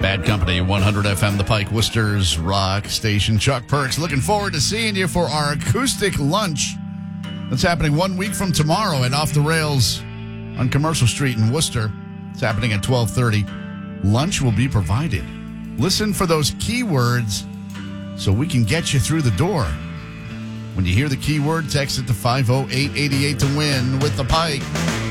Bad Company, 100 FM, The Pike, Worcester's rock station. Chuck Perks, looking forward to seeing you for our acoustic lunch. That's happening 1 week from tomorrow at Off the Rails on Commercial Street in Worcester. It's happening at 12:30. Lunch will be provided. Listen for those keywords so we can get you through the door. When you hear the keyword, text it to 50888 to win with The Pike.